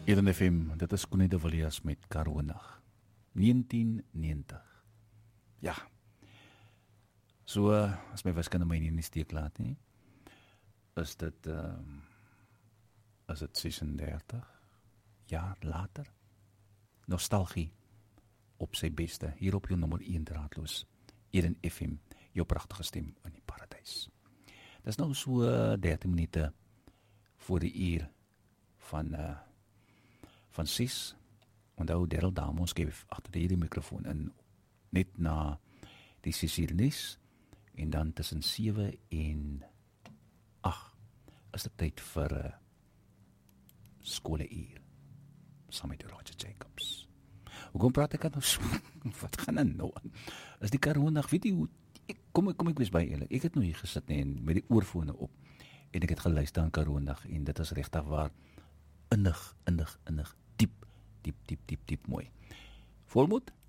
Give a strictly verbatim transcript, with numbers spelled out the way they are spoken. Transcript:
Eden F M, dit is Connie de Villiers met Karoonag. negentien negentig. Ja. So, as my wiskunde my nie in die steek laat nie, is dit, um, is dit sesendertig jaar later. Nostalgie op sy beste, hier op jou nommer een draadloos, Eden F M, jou prachtige stem in die paradijs. Dit is nou so dertien minute voor die uur van, uh, van ses, onthou Daryl Dame, ons geef achter die hierdie microfoon in, net na die Cecile Nies, en dan tussen sewe en agt, is dit tyd vir uh, skole uur, saam met Roger Jacobs. Hoekom praat ek nou so? Wat gaan dan nou aan? Is die Karoonag, weet jy hoe, ek, kom, kom ek wees by julle, ek het nou hier gesit nie, en met die oorfone op, en ek het geluister aan Karoonag, en dit is regtig waar, innig, innig, innig, diep, diep, diep, diep, diep mooi. Volmoed?